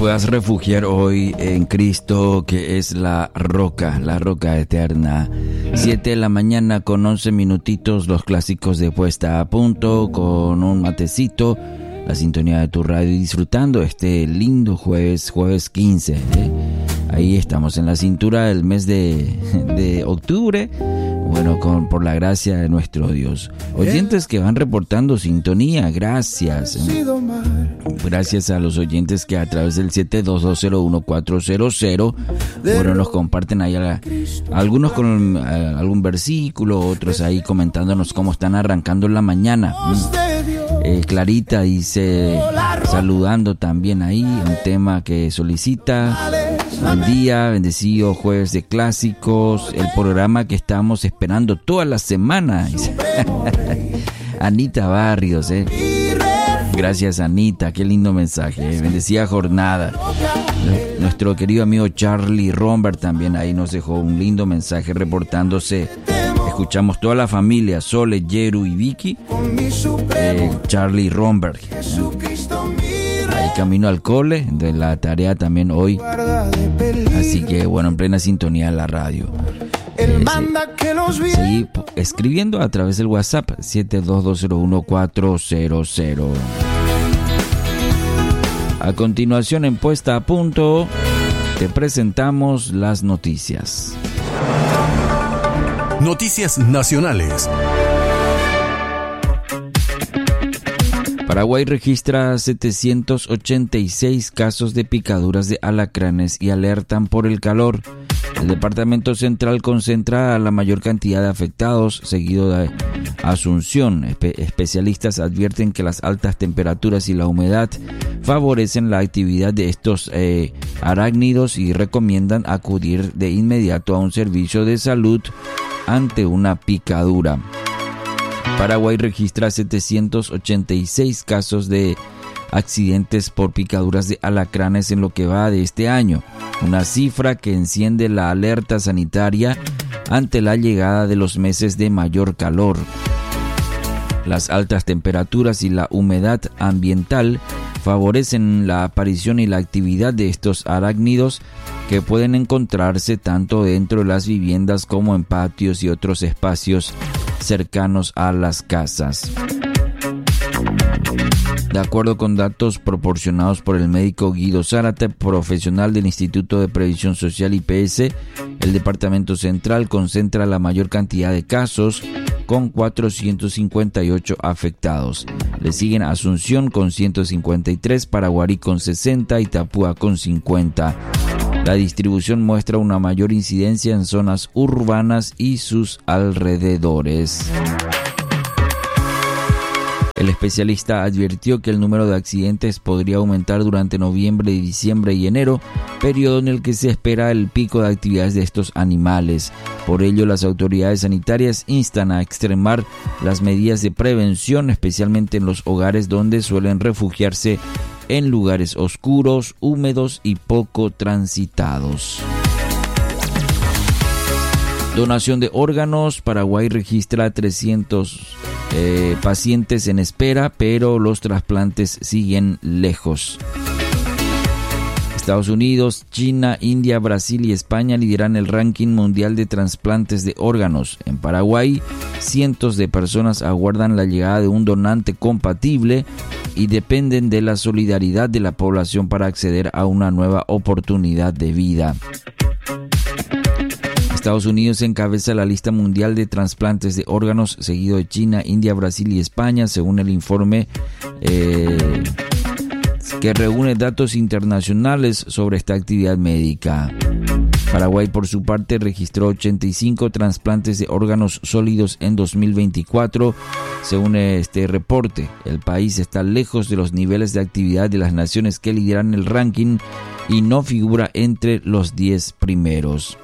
puedas refugiar hoy en Cristo, que es la roca eterna. 7 de la mañana con 11 minutitos, los clásicos de Puesta a Punto, con un matecito, la sintonía de tu radio y disfrutando este lindo jueves 15. Ahí estamos en la cintura del mes de octubre. Bueno, por la gracia de nuestro Dios. Oyentes que van reportando sintonía, gracias. Gracias a los oyentes que a través del 72201-400, bueno, nos comparten ahí algunos con algún versículo, otros ahí comentándonos cómo están arrancando la mañana. Clarita dice, saludando también ahí, un tema que solicita. Buen día, bendecido jueves de clásicos, el programa que estamos esperando toda la semana. Anita Barrios, Gracias, Anita, qué lindo mensaje, bendecida jornada. Nuestro querido amigo Charlie Romberg también ahí nos dejó un lindo mensaje reportándose. Escuchamos toda la familia, Sole, Yeru y Vicky, Charlie Romberg. Ahí camino al cole, de la tarea también hoy. Así que bueno, en plena sintonía de la radio. Seguí escribiendo a través del WhatsApp 72201-400. A continuación, en Puesta a Punto, te presentamos las noticias. Noticias nacionales. Paraguay registra 786 casos de picaduras de alacranes y alertan por el calor. El departamento central concentra la mayor cantidad de afectados, seguido de Asunción. Especialistas advierten que las altas temperaturas y la humedad favorecen la actividad de estos arácnidos y recomiendan acudir de inmediato a un servicio de salud ante una picadura. Paraguay registra 786 casos de accidentes por picaduras de alacranes en lo que va de este año, una cifra que enciende la alerta sanitaria ante la llegada de los meses de mayor calor. Las altas temperaturas y la humedad ambiental favorecen la aparición y la actividad de estos arácnidos que pueden encontrarse tanto dentro de las viviendas como en patios y otros espacios cercanos a las casas. De acuerdo con datos proporcionados por el médico Guido Zárate, profesional del Instituto de Previsión Social IPS, el Departamento Central concentra la mayor cantidad de casos, con 458 afectados. Le siguen Asunción con 153, Paraguarí con 60 y Itapúa con 50. La distribución muestra una mayor incidencia en zonas urbanas y sus alrededores. El especialista advirtió que el número de accidentes podría aumentar durante noviembre, diciembre y enero, periodo en el que se espera el pico de actividades de estos animales. Por ello, las autoridades sanitarias instan a extremar las medidas de prevención, especialmente en los hogares donde suelen refugiarse en lugares oscuros, húmedos y poco transitados. Donación de órganos. Paraguay registra 300 pacientes en espera, pero los trasplantes siguen lejos. Estados Unidos, China, India, Brasil y España lideran el ranking mundial de trasplantes de órganos. En Paraguay, cientos de personas aguardan la llegada de un donante compatible y dependen de la solidaridad de la población para acceder a una nueva oportunidad de vida. Estados Unidos encabeza la lista mundial de trasplantes de órganos, seguido de China, India, Brasil y España, según el informe que reúne datos internacionales sobre esta actividad médica. Paraguay, por su parte, registró 85 trasplantes de órganos sólidos en 2024. Según este reporte, el país está lejos de los niveles de actividad de las naciones que lideran el ranking y no figura entre los 10 primeros.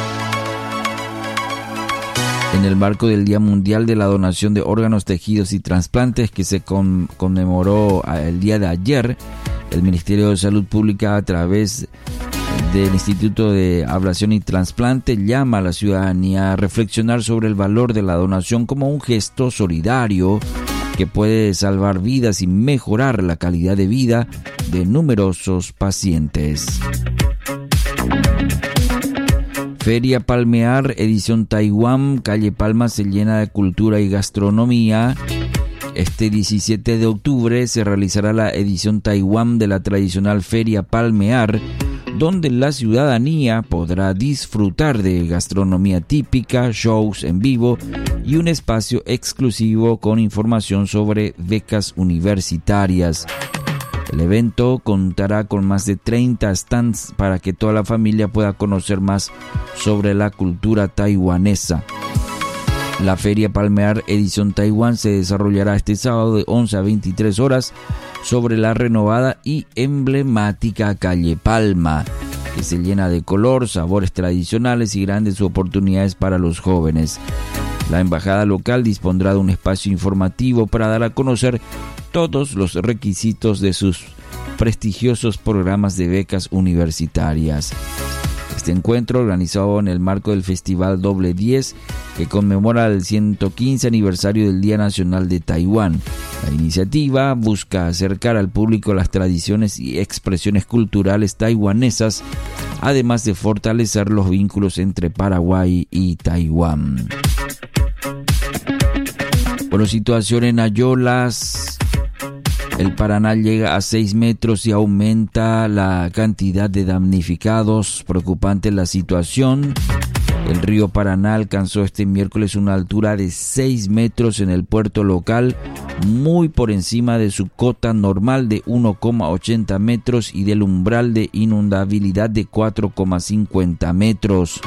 En el marco del Día Mundial de la Donación de Órganos, Tejidos y Trasplantes, que se conmemoró el día de ayer, el Ministerio de Salud Pública, a través del Instituto de Ablación y Trasplante, llama a la ciudadanía a reflexionar sobre el valor de la donación como un gesto solidario que puede salvar vidas y mejorar la calidad de vida de numerosos pacientes. Feria Palmear, edición Taiwán. Calle Palma se llena de cultura y gastronomía. Este 17 de octubre se realizará la edición Taiwán de la tradicional Feria Palmear, donde la ciudadanía podrá disfrutar de gastronomía típica, shows en vivo y un espacio exclusivo con información sobre becas universitarias. El evento contará con más de 30 stands para que toda la familia pueda conocer más sobre la cultura taiwanesa. La Feria Palmear edición Taiwán se desarrollará este sábado de 11 a 23 horas sobre la renovada y emblemática calle Palma, que se llena de color, sabores tradicionales y grandes oportunidades para los jóvenes. La embajada local dispondrá de un espacio informativo para dar a conocer todos los requisitos de sus prestigiosos programas de becas universitarias. Este encuentro, organizado en el marco del Festival Doble 10, que conmemora el 115 aniversario del Día Nacional de Taiwán. La iniciativa busca acercar al público las tradiciones y expresiones culturales taiwanesas, además de fortalecer los vínculos entre Paraguay y Taiwán. Bueno, situación en Ayolas. El Paraná llega a 6 metros y aumenta la cantidad de damnificados. Preocupante la situación. El río Paraná alcanzó este miércoles una altura de 6 metros en el puerto local, muy por encima de su cota normal de 1,80 metros y del umbral de inundabilidad de 4,50 metros.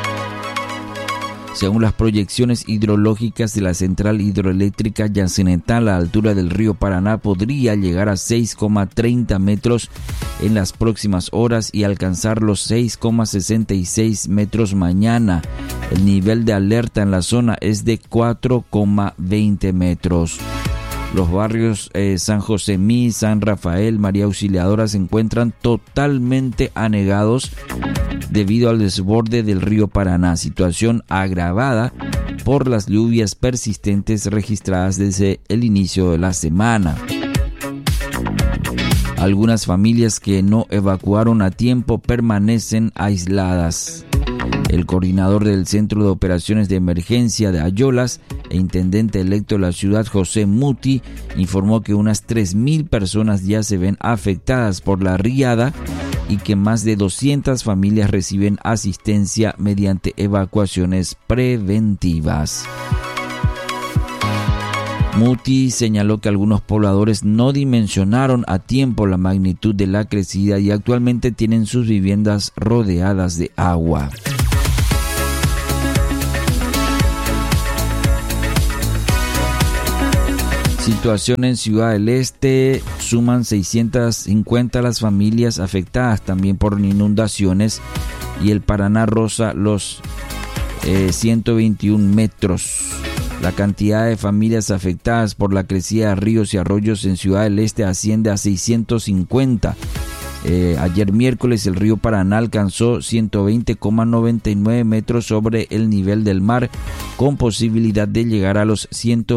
Según las proyecciones hidrológicas de la central hidroeléctrica Yacinetá, la altura del río Paraná podría llegar a 6,30 metros en las próximas horas y alcanzar los 6,66 metros mañana. El nivel de alerta en la zona es de 4,20 metros. Los barrios San Josemí, San Rafael, María Auxiliadora se encuentran totalmente anegados debido al desborde del río Paraná, situación agravada por las lluvias persistentes registradas desde el inicio de la semana. Algunas familias que no evacuaron a tiempo permanecen aisladas. El coordinador del Centro de Operaciones de Emergencia de Ayolas e intendente electo de la ciudad, José Muti, informó que unas 3.000 personas ya se ven afectadas por la riada y que más de 200 familias reciben asistencia mediante evacuaciones preventivas. Muti señaló que algunos pobladores no dimensionaron a tiempo la magnitud de la crecida y actualmente tienen sus viviendas rodeadas de agua. Situación en Ciudad del Este, suman 650 las familias afectadas también por inundaciones y el Paraná roza los 121 metros. La cantidad de familias afectadas por la crecida de ríos y arroyos en Ciudad del Este asciende a 650. Ayer miércoles el río Paraná alcanzó 120,99 metros sobre el nivel del mar, con posibilidad de llegar a los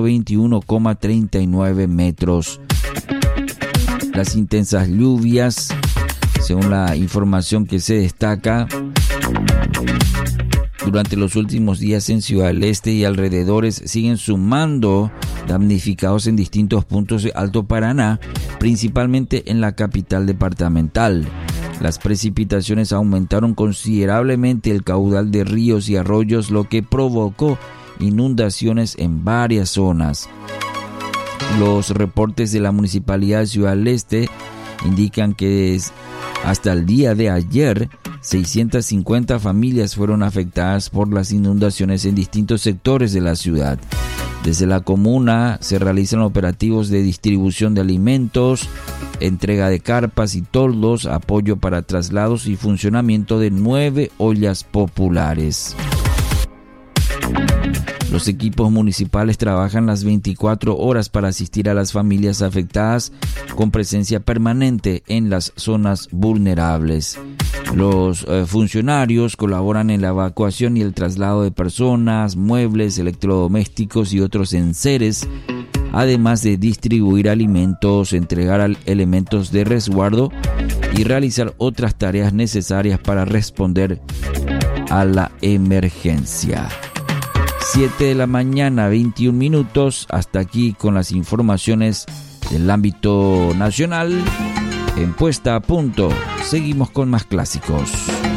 121,39 metros. Las intensas lluvias, según la información que se destaca, durante los últimos días en Ciudad del Este y alrededores siguen sumando damnificados en distintos puntos de Alto Paraná, principalmente en la capital departamental. Las precipitaciones aumentaron considerablemente el caudal de ríos y arroyos, lo que provocó inundaciones en varias zonas. Los reportes de la Municipalidad de Ciudad del Este indican que hasta el día de ayer 650 familias fueron afectadas por las inundaciones en distintos sectores de la ciudad. Desde la comuna se realizan operativos de distribución de alimentos, entrega de carpas y toldos, apoyo para traslados y funcionamiento de 9 ollas populares. Los equipos municipales trabajan las 24 horas para asistir a las familias afectadas con presencia permanente en las zonas vulnerables. Los funcionarios colaboran en la evacuación y el traslado de personas, muebles, electrodomésticos y otros enseres además de distribuir alimentos, entregar elementos de resguardo y realizar otras tareas necesarias para responder a la emergencia. 7 de la mañana, 21 minutos. Hasta aquí con las informaciones del ámbito nacional. En Puesta a Punto, seguimos con más clásicos.